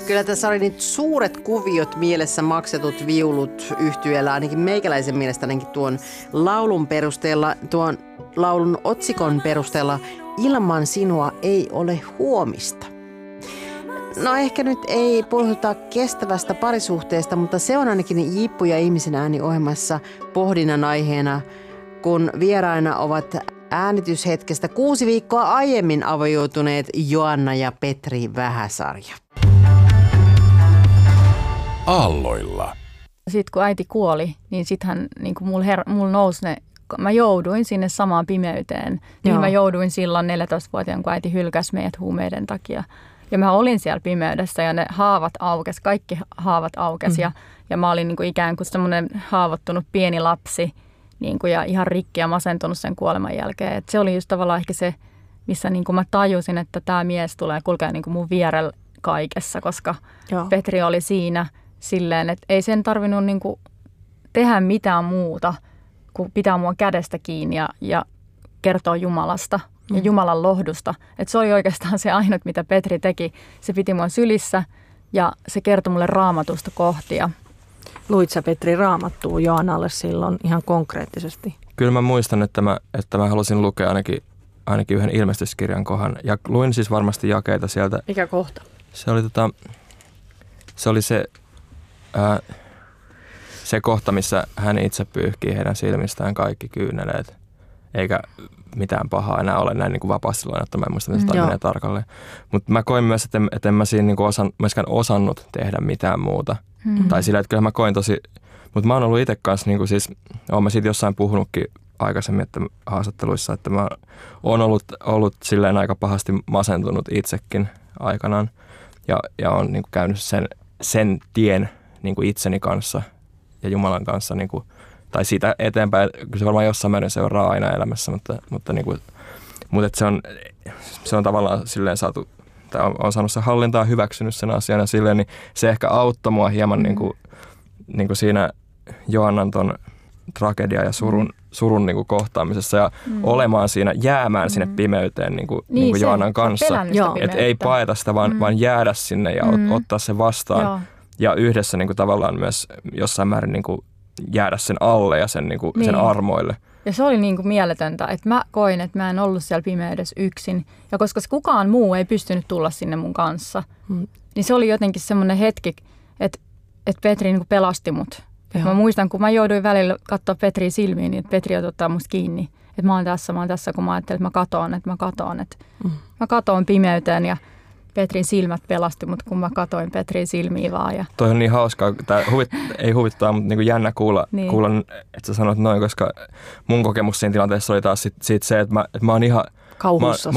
Kyllä tässä oli nyt suuret kuviot mielessä, maksetut viulut yhtyeellä, ainakin meikäläisen mielestä ainakin tuon laulun perusteella, tuon laulun otsikon perusteella ilman sinua ei ole huomista. No ehkä nyt ei puhuta kestävästä parisuhteesta, mutta se on ainakin Jippu ja ihmisen ääni -ohjelmassa pohdinnan aiheena, kun vieraina ovat äänityshetkestä 6 viikkoa aiemmin avioituneet Joanna ja Petri Vähäsarja. Aalloilla. Sitten kun äiti kuoli, niin sittenhän niin mulla nousi ne, mä jouduin sinne samaan pimeyteen. Niin mä jouduin silloin 14-vuotiaan, kun äiti hylkäsi meidät huumeiden takia. Ja mä olin siellä pimeydessä ja ne haavat aukesi, kaikki haavat aukesi. Ja mä olin niin kuin ikään kuin semmoinen haavoittunut pieni lapsi niin kuin, ja ihan rikki ja masentunut sen kuoleman jälkeen. Et se oli just tavallaan ehkä se, missä niin kuin mä tajusin, että tämä mies tulee kulkea niin kuin mun vierellä kaikessa, koska Petri oli siinä silleen, että ei sen tarvinnut niin kuin tehdä mitään muuta, kuin pitää mua kädestä kiinni ja kertoa Jumalasta ja Jumalan lohdusta. Että se oli oikeastaan se ainut, mitä Petri teki. Se piti mua sylissä ja se kertoi mulle Raamatusta kohtia. Luit sä, Petri, Raamattua Joannalle silloin ihan konkreettisesti? Kyllä mä muistan, että mä halusin lukea ainakin yhden ilmestyskirjan kohan. Ja luin siis varmasti jakeita sieltä. Mikä kohta? Se oli se kohta, missä hän itse pyyhkii heidän silmistään kaikki kyyneleet. Eikä mitään pahaa enää ole näin niin kuin vapaasti lainattu. Mä en muista, mistä tämä menee tarkalleen. Mutta mä koin myös, että en mä siinä niin kuin myöskään osannut tehdä mitään muuta. Tai sillä, että kyllä mä koin mutta mä oon ollut itse kanssa, niin kuin siis, oon mä siitä jossain puhunutkin aikaisemmin, että haastatteluissa, että mä oon ollut silleen aika pahasti masentunut itsekin aikanaan. Ja on niin kuin käynyt sen tien niin kuin itseni kanssa ja Jumalan kanssa, niin kuin, tai siitä eteenpäin, kyllä se varmaan jossain määrin seuraa aina elämässä, mutta se on tavallaan silleen saatu, tai on saanut se hallintaa, hyväksynyt sen asian ja silleen, niin se ehkä auttoi mua hieman niin kuin siinä Joannan ton tragedia ja surun niin kuin kohtaamisessa ja olemaan siinä, jäämään sinne pimeyteen niin kuin Joannan kanssa. Että ei paeta sitä, vaan jäädä sinne ja ottaa se vastaan. Ja yhdessä niin kuin tavallaan myös jossain määrin niin kuin jäädä sen alle ja sen, niin kuin, sen armoille. Ja se oli niin kuin mieletöntä, että mä koin, että mä en ollut siellä pimeydessä yksin. Ja koska kukaan muu ei pystynyt tulla sinne mun kanssa, niin se oli jotenkin semmoinen hetki, että Petri niin kuin pelasti mut. Mä muistan, kun mä jouduin välillä katsoa Petriä silmiin, niin Petri ottaa musta kiinni. Että mä oon tässä, kun mä ajattelin, että mä katoan. Mä katoin pimeyteen ja Petrin silmät pelasti, mutta kun mä katoin Petrin silmiä vaan. Ja... Toi on niin hauskaa, ei huvittaa, mutta niin kuin jännä kuulla, että sä sanot noin, koska mun kokemus siinä tilanteessa oli taas siitä se, että mä oon ihan... Kauhussas. Mä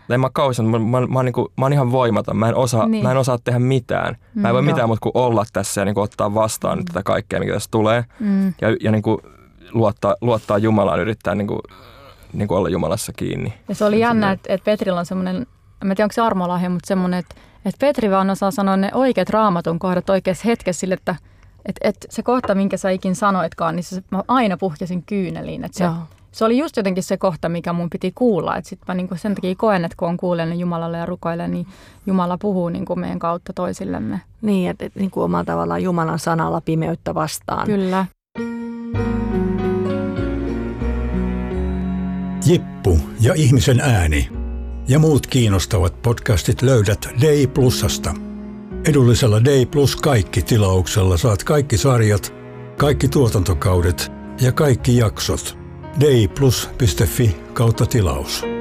oon ihan voimaton. Mä en osaa tehdä mitään. Mä en voi mitään muuta kuin olla tässä ja niin kuin ottaa vastaan tätä kaikkea, mikä tässä tulee. Ja niin kuin luottaa Jumalaan, yrittää niin kuin olla Jumalassa kiinni. Ja se oli jännä, että Petrillä on semmoinen, en tiedä onko se armolahja, mutta semmoinen, että Petri vaan osaa sanoa ne oikeat Raamatun kohdat oikeassa hetkessä sille, että se kohta, minkä sä ikin sanoitkaan, niin mä aina puhkesin kyyneliin. Että se oli just jotenkin se kohta, mikä mun piti kuulla. Että sitten mä niinku sen takia koen, että kun on kuullinen Jumalalle ja rukoilen, niin Jumala puhuu niinku meidän kautta toisillemme. Niin, että niinku omalla tavallaan Jumalan sanalla pimeyttä vastaan. Kyllä. Jippu ja ihmisen ääni ja muut kiinnostavat podcastit löydät Day Plusasta. Edullisella Day Plus kaikki-tilauksella saat kaikki sarjat, kaikki tuotantokaudet ja kaikki jaksot. dayplus.fi/tilaus.